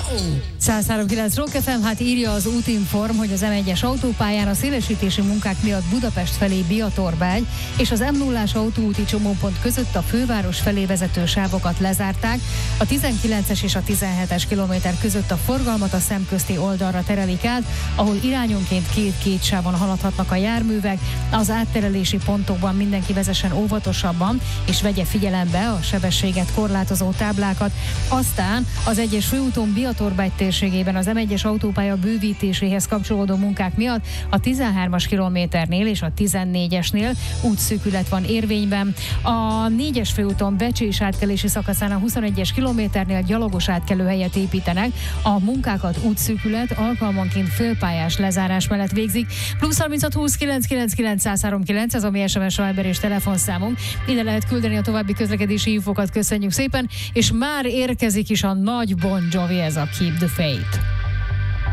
103.9 Rock FM, hát írja az Útinform, hogy az M1-es autópályán a szélesítési munkák miatt Budapest felé Biatorbágy és az M0-ás autóúti csomópont között a főváros felé vezető sávokat lezárták. A 19-es és a 17-es kilométer között a forgalmat a szemközti oldalra terelik át, ahol irányonként két sávon haladhatnak a járművek. Az átterelési pontokban mindenki vezessen óvatosabban, és vegye figyelembe a sebességet korlátozó táblákat. Aztán az egyes főúton Biatorbágy térségében az M1-es autópálya bővítéséhez kapcsolódó munkák miatt a 13-as kilométernél és a 14-esnél útszűkület van érvényben. A 4-es főúton Becsés átkelési szakaszán a 21-es kilométernél gyalogos átkelőhelyet építenek. A munkákat útszűkület alkalmanként félpályás lezárás mellett végzik. Plusz 36 20 999 103.9, ez a mi SMS, Viber és telefonszámunk. Ide lehet küldeni a további közlekedési infokat, köszönjük szépen, és már érkezik is a nagy Bon Jovi, ez a Keep the Faith.